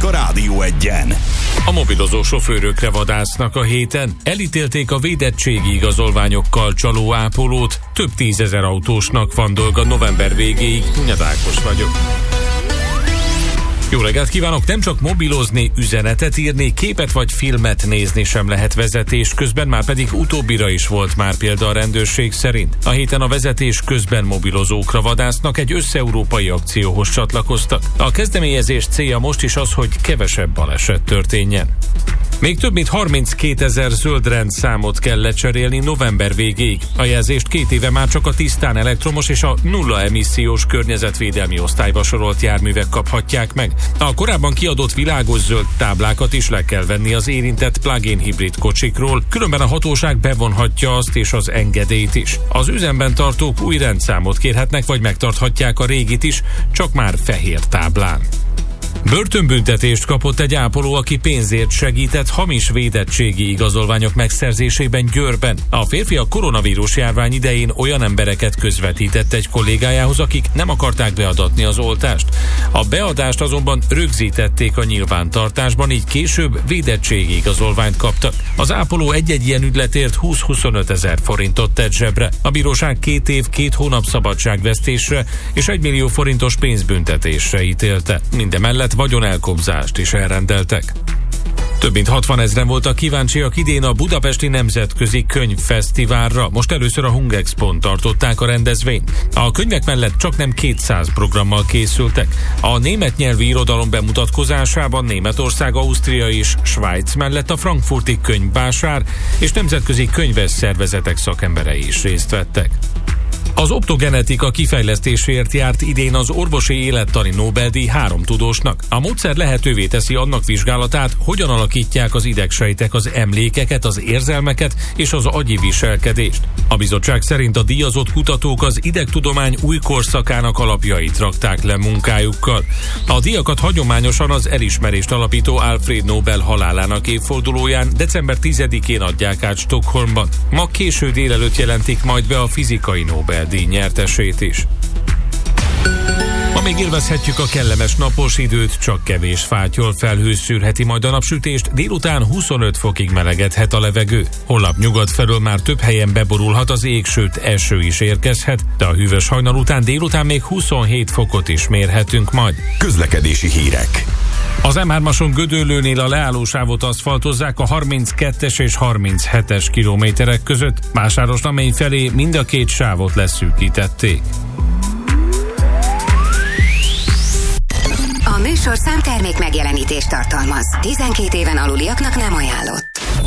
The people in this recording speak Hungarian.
a Rádió Egyen. A mobilozó sofőrökre vadásznak a héten. Elítélték a védettségi igazolványokkal csaló ápolót. Több 10 000 autósnak van dolga november végéig. Hunyad Ákos vagyok. Jó reggelt kívánok! Nem csak mobilozni, üzenetet írni, képet vagy filmet nézni sem lehet vezetés közben, már pedig utóbbira is volt már példa a rendőrség szerint. A héten a vezetés közben mobilozókra vadásznak, egy összeurópai akcióhoz csatlakoztak. A kezdeményezés célja most is az, hogy kevesebb baleset történjen. Még több mint 32 000 zöld rendszámot kell lecserélni november végéig. A jelzést 2 éve már csak a tisztán elektromos és a nulla emissziós környezetvédelmi osztályba sorolt járművek kaphatják meg. A korábban kiadott világos zöld táblákat is le kell venni az érintett plug-in hibrid kocsikról, különben a hatóság bevonhatja azt és az engedélyt is. Az üzemben tartók új rendszámot kérhetnek, vagy megtarthatják a régit is, csak már fehér táblán. Börtönbüntetést kapott egy ápoló, aki pénzért segített hamis védettségi igazolványok megszerzésében Győrben. A férfi a koronavírus járvány idején olyan embereket közvetített egy kollégájához, akik nem akarták beadatni az oltást. A beadást azonban rögzítették a nyilvántartásban, így később védettségi igazolványt kaptak. Az ápoló egy-egy ilyen ügyletért 20-25 000 forintot tett zsebre. A bíróság 2 év, 2 hónap szabadságvesztésre és 1 millió forintos pénzbüntetésre ítélte. Mindemellett vagyonelkobzást is elrendeltek. Több mint 60 000 voltak kíváncsiak idén a Budapesti Nemzetközi Könyvfesztiválra. Most először a Hungexpon tartották a rendezvényt. A könyvek mellett csaknem 200 programmal készültek. A német nyelvű irodalom bemutatkozásában Németország, Ausztria és Svájc mellett a frankfurti könyvvásár és nemzetközi könyves szervezetek szakemberei is részt vettek. Az optogenetika kifejlesztéséért járt idén az orvosi élettani Nobel-díj 3 tudósnak. A módszer lehetővé teszi annak vizsgálatát, hogyan alakítják az idegsejtek az emlékeket, az érzelmeket és az agyi viselkedést. A bizottság szerint a díjazott kutatók az idegtudomány új korszakának alapjait rakták le munkájukkal. A díjakat hagyományosan az elismerést alapító Alfred Nobel halálának évfordulóján december 10-én adják át Stockholmban. Ma késő délelőtt jelentik majd be a fizikai Nobel-díj nyertesét is. Ma még élvezhetjük a kellemes napos időt, csak kevés fátyol felhő szűrheti majd a napsütést, délután 25 fokig melegedhet a levegő. Holnap nyugat felől már több helyen beborulhat az ég, sőt eső is érkezhet, de a hűvös hajnal után délután még 27 fokot is mérhetünk majd. Közlekedési hírek. Az M3-ason Gödöllőnél a leállósávot aszfaltozzák a 32-es és 37-es kilométerek között, Vásárosnamény felé mind a 2 sávot leszűkítették. A műsorszám termék megjelenítést tartalmaz. 12 éven aluliaknak nem ajánlott.